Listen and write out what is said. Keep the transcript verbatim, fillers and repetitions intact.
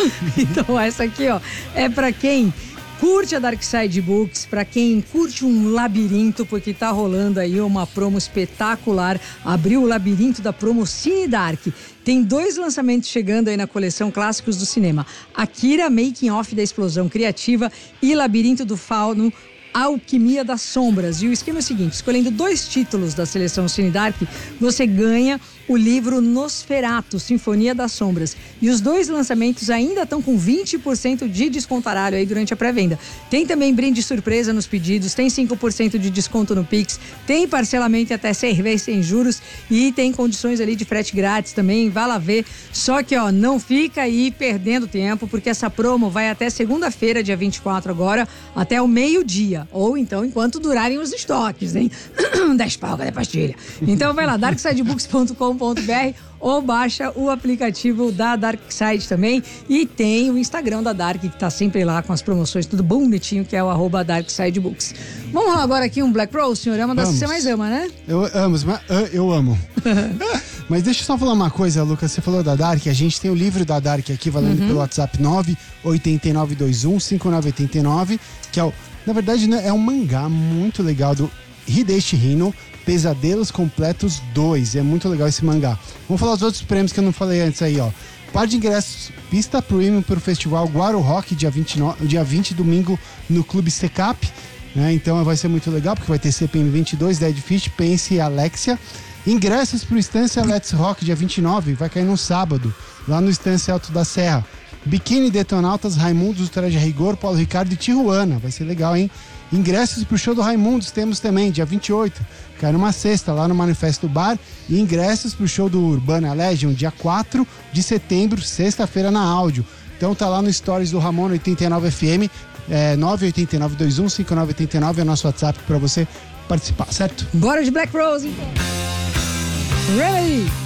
Então essa aqui, ó, é pra quem curte a Dark Side Books, pra quem curte um labirinto, porque tá rolando aí uma promo espetacular. Abriu o labirinto da promo Cine Dark. Tem dois lançamentos chegando aí na coleção Clássicos do Cinema. Akira, Making Off da Explosão Criativa e Labirinto do Fauno, Alquimia das Sombras. E o esquema é o seguinte, escolhendo dois títulos da seleção Cine Dark, você ganha o livro Nosferatu, Sinfonia das Sombras. E os dois lançamentos ainda estão com vinte por cento de descontaralho aí durante a pré-venda. Tem também brinde surpresa nos pedidos, tem cinco por cento de desconto no Pix, tem parcelamento até seis vezes sem juros e tem condições ali de frete grátis também, vá lá ver. Só que, ó, não fica aí perdendo tempo, porque essa promo vai até segunda-feira, dia vinte e quatro agora, até o meio-dia. Ou então, enquanto durarem os estoques, hein? dez pau cada pastilha. Então vai lá, dark side books ponto com ponto b r ou baixa o aplicativo da Darkside também. E tem o Instagram da Dark, que tá sempre lá com as promoções, tudo bonitinho, que é o arroba darksidebooks. Vamos lá agora aqui um Black Rose, senhor ama das que você mais ama, né? Eu amo, eu amo. Mas deixa eu só falar uma coisa, Lucas, você falou da Dark, a gente tem o livro da Dark aqui, valendo uhum. pelo WhatsApp nove oito nove dois um cinco nove oito nove, que é o, na verdade, né, é um mangá muito legal do Hideshi Hino, Pesadelos Completos dois. É muito legal esse mangá. Vamos falar os outros prêmios que eu não falei antes aí, ó. Par de ingressos, pista premium para o festival Guaro Rock, dia vinte, dia vinte, domingo, no Clube Secap. Né? Então vai ser muito legal, porque vai ter C P M vinte e dois, Dead Fish, Pense e Alexia. Ingressos para o Estância Let's Rock, dia vinte e nove, vai cair no sábado, lá no Estância Alto da Serra. Biquíni Detonautas, Raimundos, Traje a Rigor, Paulo Ricardo e Tijuana. Vai ser legal, hein? Ingressos pro show do Raimundos temos também, dia vinte e oito. Cai numa sexta, lá no Manifesto Bar. E ingressos pro show do Urbana Legion, dia quatro de setembro, sexta-feira, na Áudio. Então tá lá no Stories do Ramon oitenta e nove F M, é, nove oito nove dois um cinco nove oito nove é o nosso WhatsApp pra você participar, certo? Bora de Black Rose, então! Ready!